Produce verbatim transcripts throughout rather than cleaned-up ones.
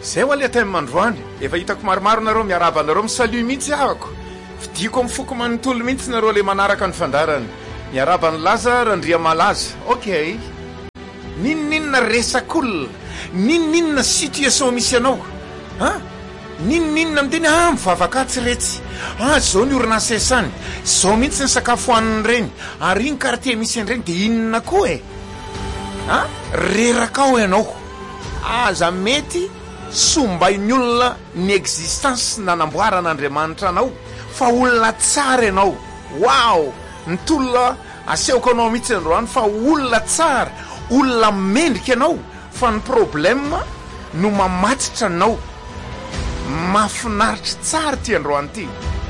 zay ho ale tamy mandroany efa hitako maromaro nareo miaraba nareo misalu mihitsy ahako fidiko amin'ny foko manontolo mihitsy nareo le manaraka ny fandarany miaraba ny laza randria malaza okay ninoninona resak'olona ninoninona situation misy anao a ninoninona aminteny a mivavakatsy retsy a zao ny orinasa esany zao mihitsy ny sakafo hoaniny reny ary iny quartier misy an'ireny de inona koa e a reraka ao ianao aza mety sombainy olona ny existence nanamboaran'Andriamanitra anao fa olona tsara ianao wow nytolona aseoko anao mihitsy androany fa olona tsara olona mendrika ianao fa ny problème no mamatitra anao mafinaritra tsara ty androany ty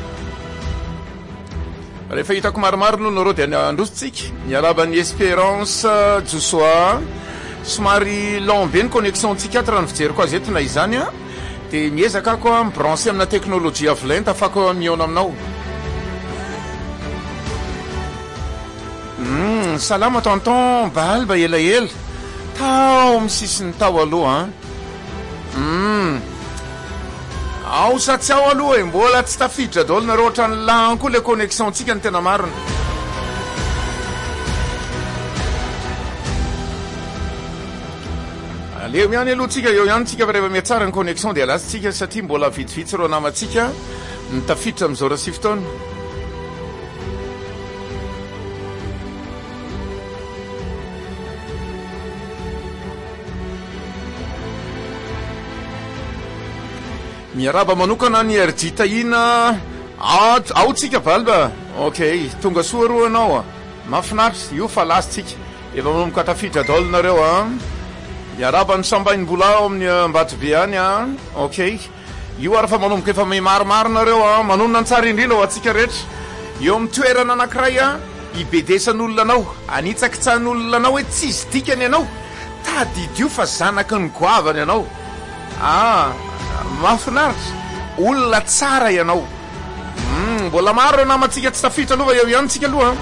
rehefa hitako maromaro no nareo dia androsotsika miaraba ny Espérance Joshua somary long be ny connexion tsika ato raha ny fijeriko azy eto na izany a dia miezaka ako a mibranché amina teknolojia avolenta afaka miona aminao mm, salama tonton balba elaela tao misisiny tao aloha mm. ao sa tsy ao aloha e mbola tsy tafiditra daholo nareo ohatrany lan koa le connexion tsika ny tena marina aleo miany aloha tsika eo ihany tsika fa rehefa miatsara ny connexion dia alasytsika satria mbola vitsivitsy reo namatsika ny tafiditra amin'izao raha sivy taona miaraba manokana ny erditahina ao tsika balba okay tonga soa roa anao a mafinaritra io fa lasytsika efa manomboka tafiditra daholo nareo a miaraba ny sambainy-bola ao amin'ny Ambatobe any a okay io ary fa manomboka efa may maromaro nareo a manonona ny tsara indrindra ho atsika rehetra eo amin'ny toerana anankiray a ibedesan'olona anao anitsakitsan'olona anao hoe tsisy dikany ianao tadidio fa zanaky ny goavany ianao ah mafinaritra olona tsara ianao mm, mbola maro reo namatsika tsy tafitra aloha fa eo ihany tsika aloha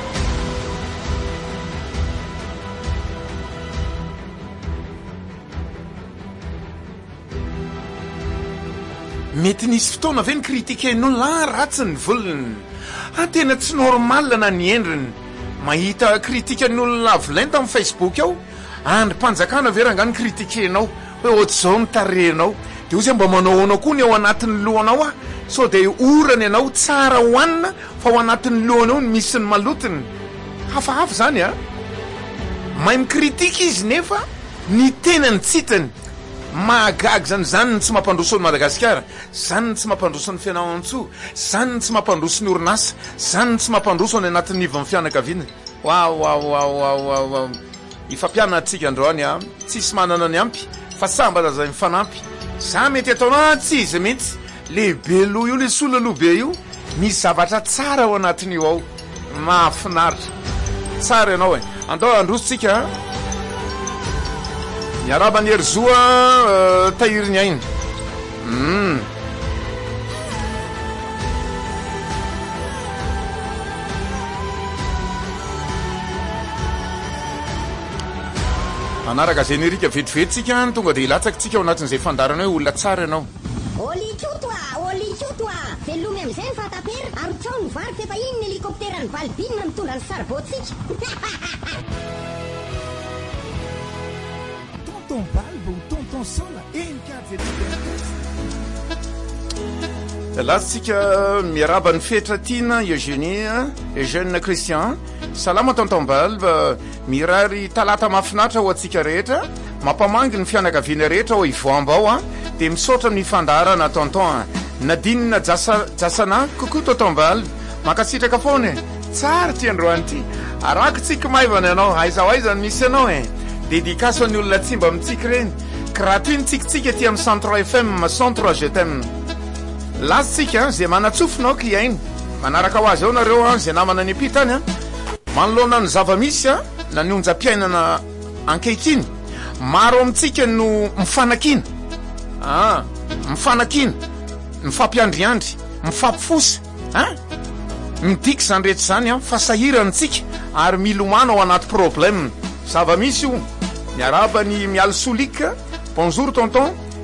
mety nisy fotoana ve ny kritiken'olona ratsy ny volony a tena tsy normal na ny endriny mahita kritiken'olona avolenta amin'ny Facebook ao andry mpanjakana ve rangany kritikenao hoe ohatr'izao ny tarehinao dia ozy mba manaoanao koa ny ao anatin'ny lohanao a so dia orany ianao tsara hoanina fa ao anatin'ny lohanao ny misy ny malotiny hafahafa zany a mahay mikritika izy nefa ny tenany tsitany mahagagy zany zany ny tsy mampandroso ny Madagasikara zany ny tsy mampandroso ny fianao-antsoa zany ny tsy mampandroso ny orinasa zany ny tsy mampandroso ny anatin'ny ivan'ny fianakaviana wa wa wa wa wa ifampiana atsika androany a tsisy manana ny ampy fa sambatra zay mifanampy za mety ataonao tsy izy mihitsy lehibe loha io le sola lobe io misy zavatra tsara ao anatin'io ao mahafinaritra tsara ianao e andao androsotsika miaraba ny Herzoa uh, tahiriny aina mm. anaraka generika vetivetsika tonga dia ilatsakitsika ao anatin'izay fandarana hoe olona tsara ianao olitsotoa olitsotoa velomy amin'izay ny fatapera ary trao ny vary fefa iny ny helikoptera ny valibinina mitondra ny saribôtsika tonton balbo tonton sola latsika miaraba ny fetratiana Eugénie Eugène Christian salama tonton balbo mirary talata mafinatra ho atsika rehetra mampamangy ny fianakaviana rehetra ho ivoamba ao a dia misaotra amin'ny fandarana tonton nadinina jasa jasana kokoa tonton balbo makasitraka foana e tsara ty androany ty arakitsika maivana ianao aiza aizany misy ianao e dédicace ny olona tsimba amintsika reny gratuit nitsikitsika ty amin'ny centre F M cent trois je t'aime lasytsika zay manatsofinao client manaraka ho azy ao nareo zay namana ny apitany a manoloana ny zava-misy a na ny onjam-piainana ankehikiny maro amintsika no mifanakina ah mifanakina mifampiandriandry mifampifosa a midiky zany rehetra zany a fa sahiranytsika ary milomana ao anaty problème zava-misy io miaraba ny mialo solika bonjour tonton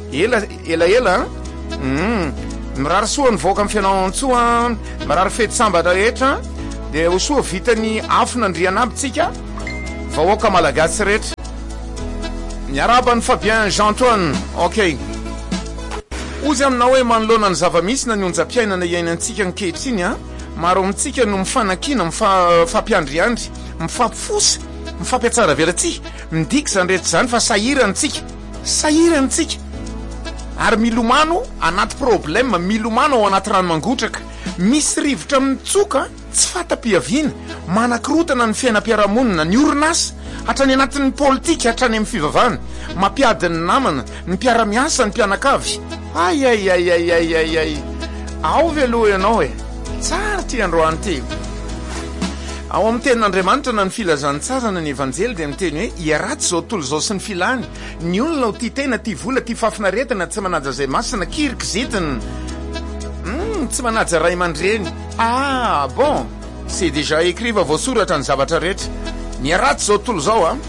ela ela ela mm mirary soa ny voaka amin'ny fianao-tsoa mirary fety sambatra rehetra dia ho soa vitany afona andriana abytsika vahoaka malagasy rehetra miarabany Fabien Jean-Antoine. Ok, ozy aminao hoe manoloana ny zava-misy na ny onjam-piainana iainantsika ankehitriny a maro amintsika no mifanakina mifampiandriandry mifampifosa mifampiatsara velatsia midika zany rehetra zany fa sahirantsika sahirantsika ary milomano anaty problème milomano ao anaty rano mangotraka misy rivotra mitsoka tsy fatapiaviana manakrotana ny fiainam-piarahamonina ny orinasa hatrany anatin'ny politika hatrany amin'ny fivavahana mampiadiny namana ny mpiara-miasa ny mpianakavy ay ay ay ay ay ay ay ao veloha ianao e tsara ty androany ty ao amin'ny tenin'Andriamanitra na ny filazany tsara na ny evanjely dia miteny hoe iaratsy zao tontolo zao sy ny filany ny olona ho ty tena ty vola ty fafinaretana tsy manaja zay masina kirika zitiny mm, tsy manaja ray aman-dreny. Ah bon, c'est déjà écrit va voasoratra ny zavatra rehetra miaratsy zao tontolo zao a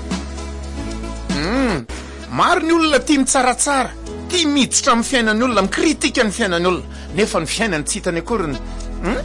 mm, maro ny olona tia mitsaratsara tia miditra amin'ny fiainan'ny olona mikritika ny fiainan'ny olona nefa ny fiainany tsy hitany akoriny. mm?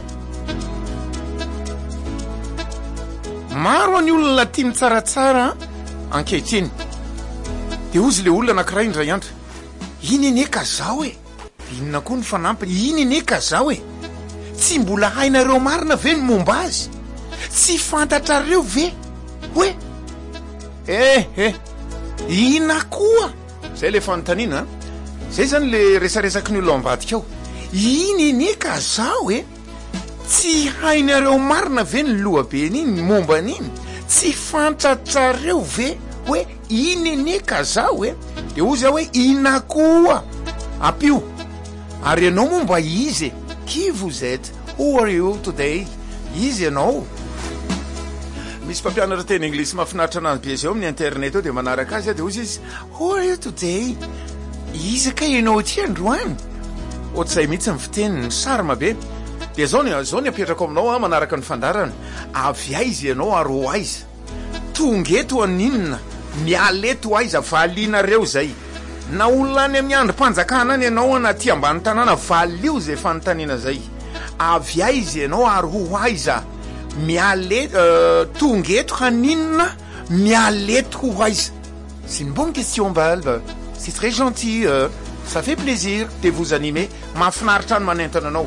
Maro ny olona tia mitsaratsara ankehitriny dia ozy le olona anankiray indray andro iny ene ka zao e inona koa ny fanampiny iny ene ka zao e tsy mbola hainareo marina ve ny momba azy tsy fantatrareo ve hoe eh eh ina koa zay le fanontaniana zay zany le resaresaky ny olona ambadika ao iny ene ka zao e tsy hainareo marina ve ny lohabeny iny ny momba n'iny tsy fantatrareo ve hoe iny ene ka zao e dia ozy aho hoe ina koa apio ary ianao momba izy qui vous êtes, who are you today? Izy ianao misy mpampianatra teny anglisy mahafinaritra anazy be zao amin'ny internet ao dia manaraka azy dia ozy izy who are you today? Izy ka ianao ty androany ohatr'izay mihitsy ny fiteniny sarima be dia zao ny zao ny apetrako aminao a manaraka ny fandarana avy aiza ianao ary ho aiza tongeto aninona mialeto aiza valinareo zay na olona any amin'ny androm-panjakana any ianao anaty ambany tanàna valio zay fanontaniana zay avy aiza ianao ary ho aiza miale uh, tongeto haninona mialeto ho aiza. C'est une bonne question Balbe, c'est très gentil, euh, ça fait plaisir de vous animer mahafinaritra ny manentana anao.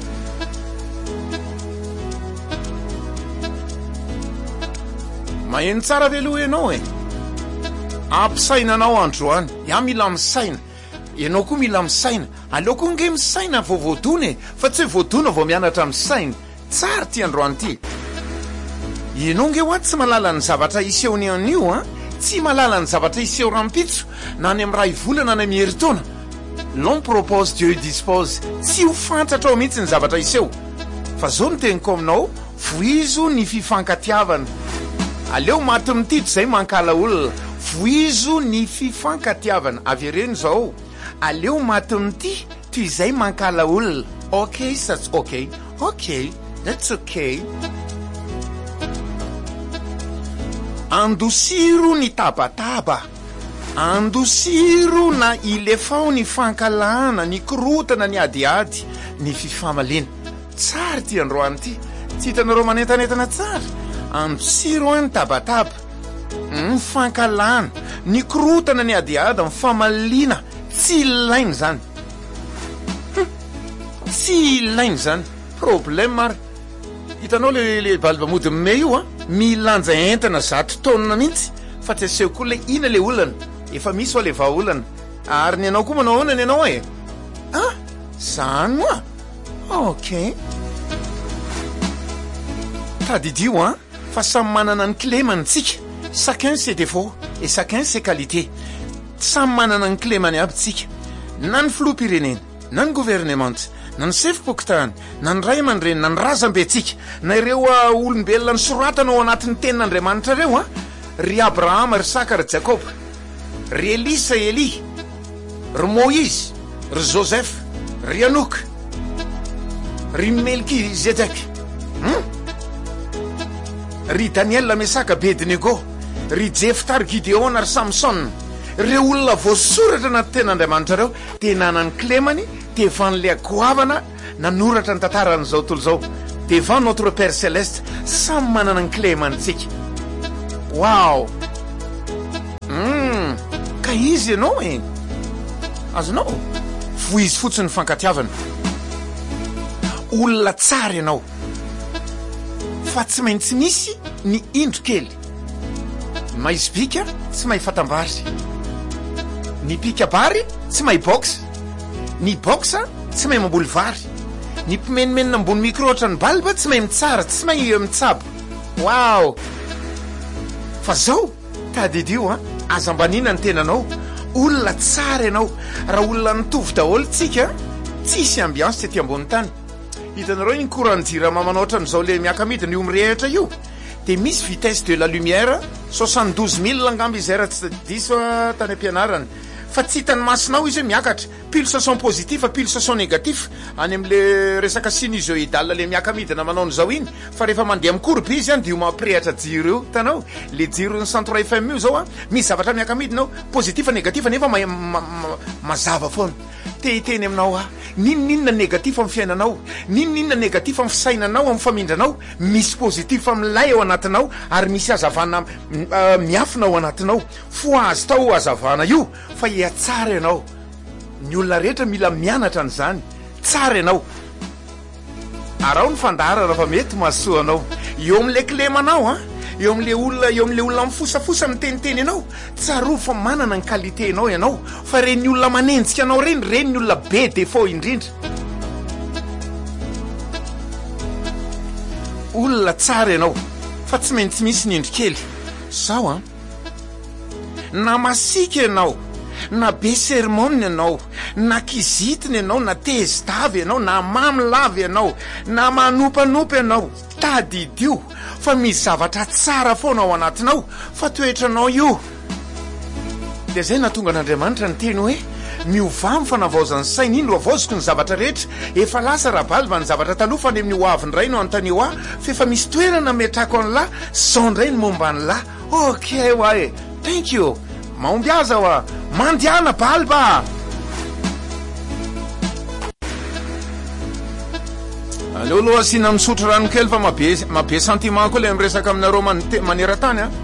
Maheno tsara veloha ianao e ampisainanao androany ia mila misaina ianao koa mila misaina aleo koa nge misaina vao voadona e fa tsy hoe voadona vao mianatra misaina tsara ty androany ty ianao nge hoaty tsy malala ny zavatra isehony an'io a tsy malala ny zavatra iseho rampitso na ny amin'ny ray volana na mieritona l'homme propose Dieu dispose tsy ho fantatra ao mihitsy ny zavatra iseho fa zao ny teniko aminao voizo ny fifankatiavana aleo maty mitito zay mankala olona voizo ny fifankatiavana avy reny zao aleo maty mity toy izay mankala olona. Okay, that's okay, okay, that's okay. Andosiro ny tabataba andosiro na ilefao ny fankalana ny korotana ny adiady ny fifamalena tsara ty androany ty tsy hitanareo manentanentana tsara andosiro ny tabataba ny fankalana ny korotana ny adiady ny famalina tsy ilainy zany tsy ilainy zany problème mary hitanao le le balbamody me io a milanja entana zato taonina mihitsy fa tsy aseho koa le ina le olana efa misy ho le vaolana ary ny anao koa manao honany ianao e ah zany moa ok tadidio a fa samy manana ny clé manitsika chacun ses défauts et chacun ses qualités samy manana ny clé many aby tsika na ny filoham-pirenena na ny gouvernement na ny sefim-pokotany na ny ray aman-dreny na ny razam-betsika na ireo olombelona ny soratana ao anatin'ny tenin'Andriamanitra ireo a ry Abrahama ry Saka ry Jakoba ry Elisa Eli ry Moïse ry Joseph ry Anoka ry Melkizedek hmm? ry Daniel Mesaka Abednego ry Jefta ry Gideona ry Samson reo olona voasoratra anaty ten'Andriamanitra reo dia nanany clémany dia van'le goavana nanoratra ny tantaran'izao tontolo izao dia van notre père céleste samy manana ny clémantsika. Wow! Mm, ka izy ianao e azonao vo izy fotsiny fankatiavana olona tsara ianao fa tsy maintsy misy ny indro kely. Maizy bika tsy mahay fatambary, ny pikabary tsy mahay box, ny boxa tsy mahay mamboly vary, ny mpimenimenina ambony micro-oatra ny balba tsy mahay mitsara, tsy mahay mitsabo. Wow! Fa zao tadidio a azambanina ny tenanao olona tsara ianao. Raha olona nitovy daholo tsika tsisy ambiance ty aty ambony tany. Hitanareo ny courant-jira mamanoatra n'izao le miakamidina io mirehitra io dia misy vitesse de la lumière soixante-douze mille angamba izy ra tsy diso tany am-pianarany. Fa tsy hitany masinao izy hoe miakatra pulsation positif pulsation négatif any amin'le resaka sinusoïdal le miakamidina manao n'izao iny. Fa rehefa mandeha amin'ny courbe izy any dia mampirehatra jiro io. Tanao le jiro ny centre F M io zao a misy zavatra miakamidinao positif négatif nefa ma, ma, ma, mazava foana. Te hiteny aminao a ninoninona négatif amin'ny fiainanao, ninoninona négatif amin'ny fisainanao, amin'ny famindranao, misy positif amin'ilay ao anatinao ary misy hazavana uh, miafina ao anatinao. Fo azy tao hazavana io fa ia tsara ianao. Ny olona rehetra mila mianatra an'izany. Tsara ianao. Arao ny fandahara raha fa mety mahasoa anao. Eo amin'le clémanao a eo amin'le olona eo amin'le olona mifosafosa miteniteny ianao tsaro fa manana ny qualité ianao ianao. Fa reny olona manenjika anao reny reny ny olona be défaut indrindra. Olona tsara ianao fa tsy maintsy misy ny indro kely. Sao a na masika ianao, na be sermon ianao, na kizitiny ianao, na tezitavy ianao, na mamilava ianao, na manompanopa ianao, tadidio fa misy zavatra tsara foana ao anatinao fa toetranao io. Dia zay natonga an'Andriamanitra ny teny hoe miova amin'ny fanavaozan'ny saina. Indro avaoziko ny zavatra rehetra efa lasa rahabalva ny zavatra taloha fa any amin'ny hoavy ndray no anontany hoa fa efa misy toerana metrako an'la zao ndray ny momba an'la. Ok hoa e, thank you, maomby aza hoa, mandiana balba. Aleo aloha asina misotro rano kely fa mabe mabe sentiment koa le miresaka aminareo maneran-tany a.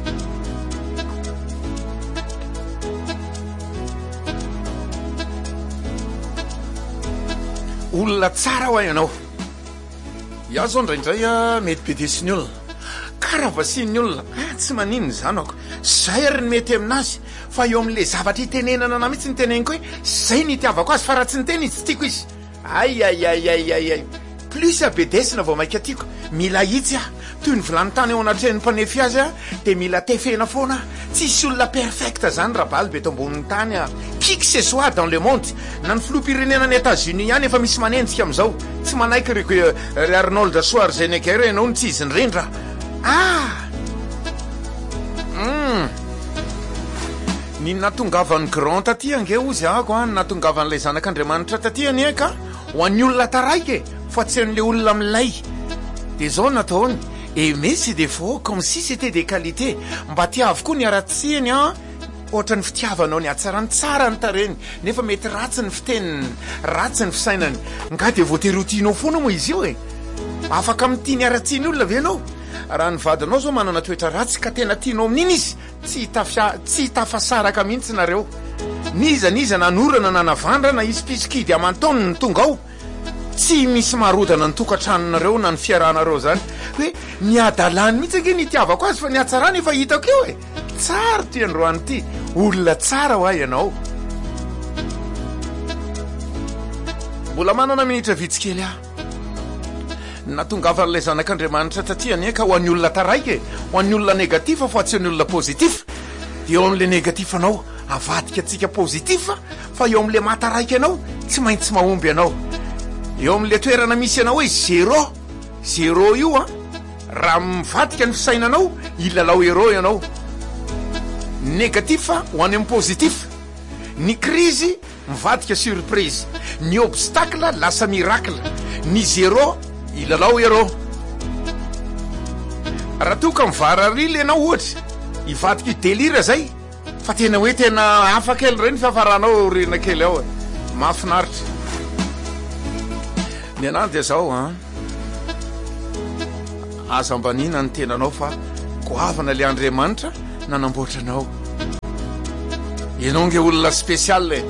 Olona tsara ho ianao. Iaho zao indraindray a mety be desiny olona karaha vasin'ny olona tsy maninona izany ako zay ary ny mety aminazy fa eo amin'le zavatra itenenana na mihitsy ny teneniko hoe zay ny itiavako azy fa raha tsy ny teny izy tsy tiako izy. Ay ay ay ay ay ay plus abedesina vao maika tiako mila hitsy ah toy ny vilany tany ao anatrehan'ny mpanefy azy a dia mila tefena foana. Tsisy olona perfecta zany raha balbe eto ambonin'ny tany a qui que ce soit dans le monde. Na ny filoham-pirenena ny États-Unis ihany efa misy manenjika amin'izao tsy manaiky reko Arnold Schwarzenegger ianao ny tsy izy indrindra. Ah mm. Ny natongavan'ny grand taty ange ozy ako a natongavan'ilay zanak'Andriamanitra taty any eka ho an'ny olona taraiky fa tsy an'le olona milay. Dia zao nataony aimer ses défauts comme si c'était des qualités. Mba tiavo koa ny aratsiny a ohatra ny fitiavanao ny hatsarany tsara ny tareny nefa mety ratsy ny fiteniny ratsy ny fisainany nga dia voatery ho tianao foana moa izy io e. Afaka amin'ny ny aratsiny olona ve ianao? Raha ny vadinao zao manana toetra ratsy ka tena tianao amin'iny izy tsy tafia tsy tafasaraka mihitsy nareo. Niza niza nanorana na navandrana izy piskidy amantaony ny tonga ao tsy misy marodana ny tokantranonareo na ny fiarahanareo zany hoe miadalany mihitsy ange ny tiavako azy fa ny hatsarany efa hitako eo e. Tsara ty androany ty olona tsara ho ahy ianao. Mbola manana minitra vitsikely ah natongavan'ilay zanak'Andriamanitra tatyany ka ho an'ny olona taraiky ho an'ny olona negatif fa tsy an'ny olona positif. Dia eo amin'le negatif anao avadika antsika positif fa eo amin'le mahataraiky anao tsy maintsy mahomby anao. Eo amin'le toerana misy anao hoe zéro zéro io a raha mivadika ny fisainanao ilalao héros ianao. Négatif ho any amin'ny positif. Ny crise mivadika surprise, ny obstacle lasa miracle, ny zéro ilalao héros. Raha toa ka mivara rily ianao ohatra ivadika délire zay fa tena hoe tena afa kely reny fiafaranao rena kely ao e mahafinaritra ny anany dia zao a aza ambanina ny tenanao fa goavana le Andriamanitra nanamboatranao ianao nge olona spesial e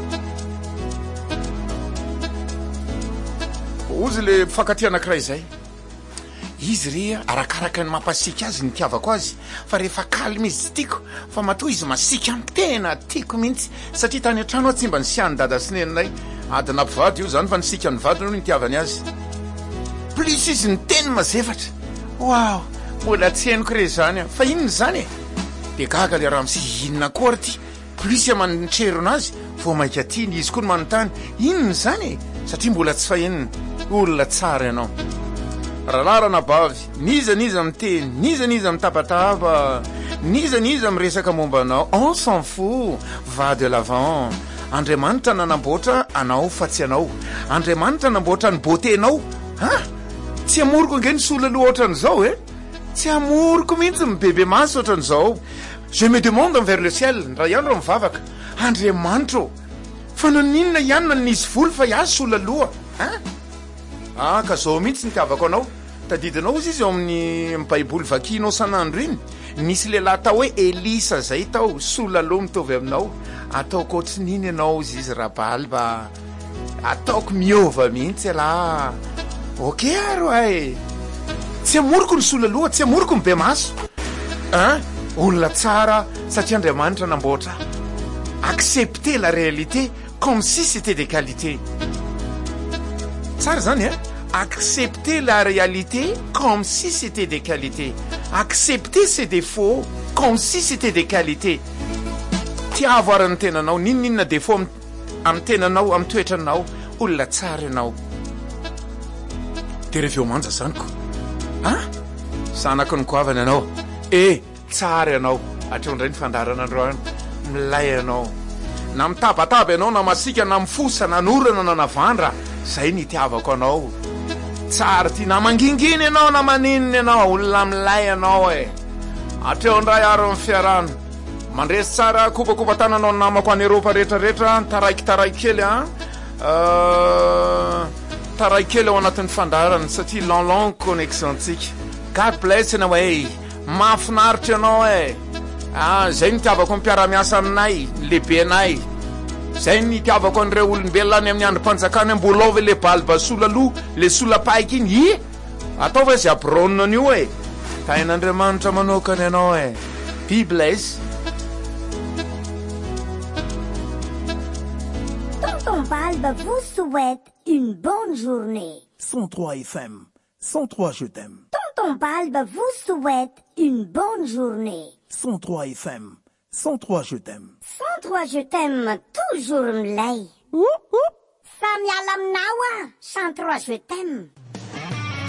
ozy le mpifankatia anankiray zay izy re arakaraka ny mampasika azy ny tiavako azy fa rehefa kalma izy tiako fa matoa izy masika amin'ny tena tiako mihitsy satria tany an-trano tsy mba nisiany dada sy nenanay adina mpivady io zany fa nisika ny vady no ny tiavany azy plus izy ny teny mazevatra wow mbola tsy henoko re zany a fa inony zany e de gaga le raha misy inona koa ry ty plus ia manitreron azy vo maika tiany izy koa no manontany inony zany e satria mbola tsy fahenony olona tsara ianao rahalarana bavy niza niza miteny niza niza mitapatapa niza niza miresaka momba anao on s'en fout va de l'avant Andriamanitra nanamboatra anao fa tsy anao Andriamanitra nanamboatra ny beauté-nao ha tsy amoroko nge ny sola loha ohatran'izao e tsy amoroko mihitsy mibebe maso ohatran'izao je me demande envers le ciel raha ihany ro mivavaka Andriamanitra fa naninona ihany na nisy volo fa iazy sola loha ha ah ka zao mihitsy nitiavako anao tadidinao izy izy eo amin'ny baiboly vakianao sanandro iny nisy lehilahy tao hoe Elisa zay tao sola loha mitovy aminao ataoko ohatrin'iny ianao izy izy rahabaly ba ataoko miova mihitsy ala ok aro ay tsy amoroko ny sola loha tsy amoroko mibe maso hein olona tsara satria Andriamanitra namboatra accepter la réalité comme si c'était des qualités tsara zany hein accepter la réalité comme si c'était des qualités accepter ses défauts comme si c'était des qualités tiavo arany tenanao nininina défaut amin'ny tenanao amin'ny toetranao olona tsara ianao de reveo manja zany ko ah zanako ny goavana ianao eh tsara ianao hatreo indray ny fandarana androany milay ianao na mitabataba ianao na masika na mifosa na norana na navandra zay nitiavako anao tsara ty na manginginy ianao na maninina ianao olona milay ianao e hatreo indray aro amin'ny fiarana mandresy tsara kobakoba tananao ny namako any Eropa rehetrarehetra taraiky taraiky kely a taraiky kely ao anatin'ny fandarana satria long long connexion tsika God bless ianao e mahafinaritra ianao e ah zay nitiavako mpiara-miasa aminay lehibe anay zay nitiavako an'ireo olombelona any amin'ny androm-panjakany mbolova le balba sola loha le sola paiky iny i ataova izy abronina an'io e tain'Andriamanitra manokana ianao e be bless. Tonton Balbe vous souhaite une bonne journée. cent trois F M, cent trois je t'aime. Tonton Balbe vous souhaite une bonne journée. cent trois F M, cent trois je t'aime. cent trois je t'aime toujours mlay. Samy ala aminao a, cent trois je t'aime.